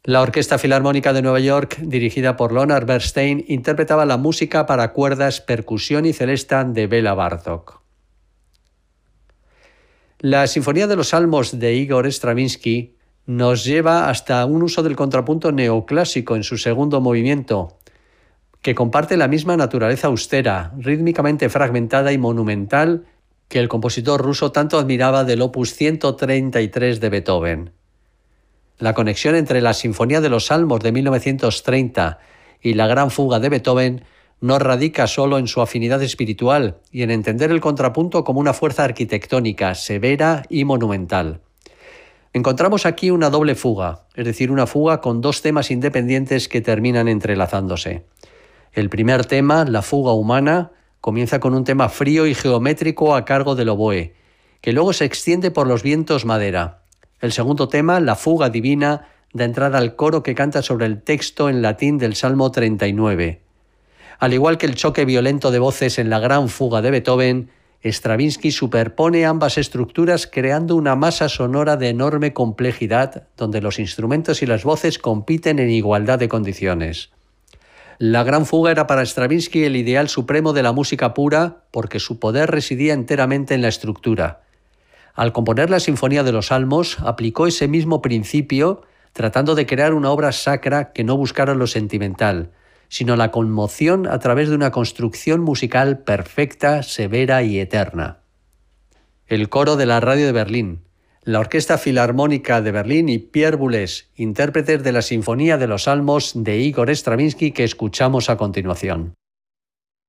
La Orquesta Filarmónica de Nueva York, dirigida por Leonard Bernstein, interpretaba la música para cuerdas, percusión y celesta de Béla Bartók. La Sinfonía de los Salmos de Igor Stravinsky nos lleva hasta un uso del contrapunto neoclásico en su segundo movimiento, que comparte la misma naturaleza austera, rítmicamente fragmentada y monumental que el compositor ruso tanto admiraba del opus 133 de Beethoven. La conexión entre la Sinfonía de los Salmos de 1930 y la Gran Fuga de Beethoven no radica solo en su afinidad espiritual y en entender el contrapunto como una fuerza arquitectónica, severa y monumental. Encontramos aquí una doble fuga, es decir, una fuga con dos temas independientes que terminan entrelazándose. El primer tema, la fuga humana, comienza con un tema frío y geométrico a cargo del oboe, que luego se extiende por los vientos madera. El segundo tema, la fuga divina, da entrada al coro que canta sobre el texto en latín del Salmo 39. Al igual que el choque violento de voces en la Gran Fuga de Beethoven, Stravinsky superpone ambas estructuras creando una masa sonora de enorme complejidad donde los instrumentos y las voces compiten en igualdad de condiciones. La Gran Fuga era para Stravinsky el ideal supremo de la música pura porque su poder residía enteramente en la estructura. Al componer la Sinfonía de los Salmos, aplicó ese mismo principio tratando de crear una obra sacra que no buscara lo sentimental, sino la conmoción a través de una construcción musical perfecta, severa y eterna. El coro de la Radio de Berlín, la Orquesta Filarmónica de Berlín y Pierre Boulez, intérpretes de la Sinfonía de los Salmos de Igor Stravinsky que escuchamos a continuación.